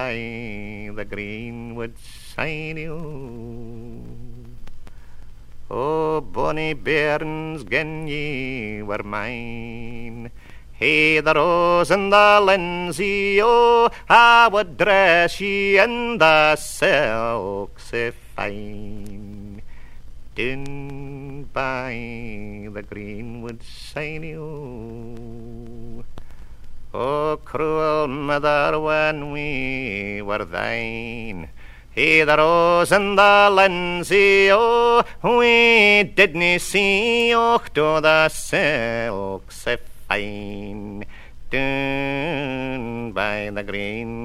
by the greenwood shiny o. Oh, bonny bairns, gin ye were mine, hey, the rose and the linsey, oh, I would dress ye in the silk sae fine. Down by the greenwood shiny o. Oh, cruel mother, when we were thine, hey, the rose and the linsey, oh, we didna see och to the silk sae fine. Down by the green